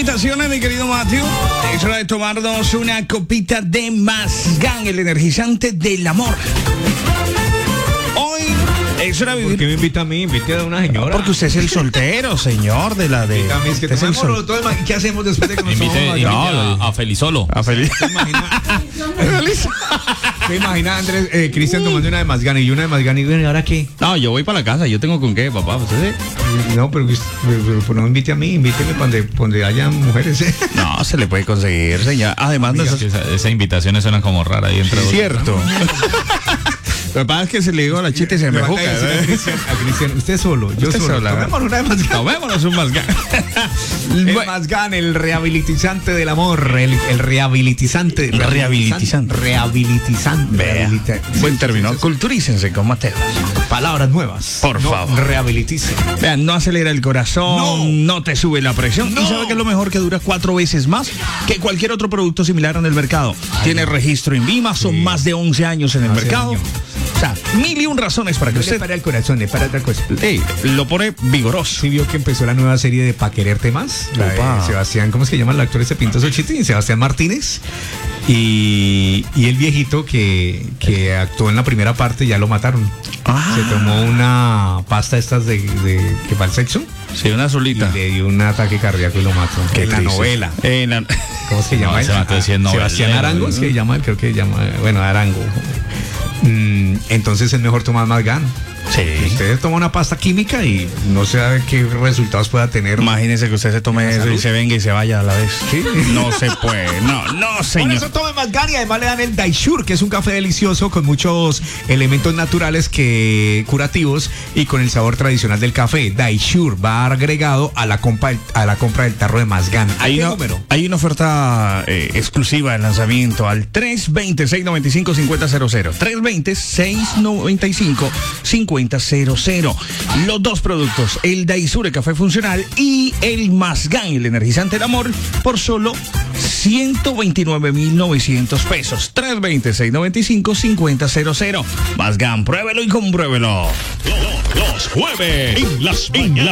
invitaciones, mi querido Matthew. Es hora de tomarnos una copita de Mazgán, el energizante del amor. Hoy es hora de vivir. ¿Por qué me invita a mí? Invite a una señora. Porque usted es el soltero, señor, de la de. Es que ¿qué hacemos después de que nos Invite a Felizolo. A feliz. ¿Te imaginas, Andrés, Cristian tomando una de Mazgán y una de Mazgán y bueno, ¿y ahora qué? No, yo voy para la casa, yo tengo con qué, papá. ¿Usted sí? No, pero no invite a mí, invíteme donde haya mujeres. No, se le puede conseguir, señor. Además, no es Esa invitación suena como rara ahí entre dos. cierto. Lo que pasa es que se le digo a la chita y se me juca. A Cristian, usted solo, yo Usted solo. sola, Tomémonos una de Mazgán. Tomémonos un Mazgán. El Mazgán, el rehabilitizante del amor, el rehabilitizante. Rehabilitizante. Vea. Buen término. Culturícense con Mateo. Palabras nuevas. Por favor. Rehabilitice. Vean, no acelera el corazón, no te sube la presión. No. Y sabe que es lo mejor, que dura 4 veces más que cualquier otro producto similar en el mercado. Tiene registro en Vima, son más de 11 años en el mercado. O sea, 1001 razones para que No le usted para el corazón, le para otra cosa. lo pone vigoroso. ¿Sí vio que empezó la nueva serie de Pa' Quererte Más? La de Opa. Sebastián, ¿cómo es que llama el actor ese pintoso chitín? Sebastián Martínez. Y el viejito que actuó en la primera parte ya lo mataron. Ah. Se tomó una pasta estas de que para el sexo Sí, una y solita. le dio un ataque cardíaco y lo mató. Qué en la triste. novela. ¿Cómo es que No, llama él? ese vato sí es novelero, Sebastián Arango, es ¿no? que llama, creo que llama, bueno, Arango. Entonces es mejor tomar Mazgán. Sí. Usted toma una pasta química y no sabe qué resultados pueda tener. Imagínese que usted se tome eso y se venga y se vaya a la vez. Sí. No se puede. No, Por señor. eso tome Mazgán y además le dan el Daishur, que es un café delicioso con muchos elementos naturales curativos y con el sabor tradicional del café. Daishur va agregado a la compra del tarro de Mazgán. Hay ¿Qué una, número? hay una oferta exclusiva de lanzamiento al 320-695-5000. 320-695-5000. Los dos productos, el Daisure Café Funcional y el Mazgán, el energizante del amor, por solo 129,900 pesos. 320-695-5000. Mazgán, pruébelo y compruébelo. Los jueves en las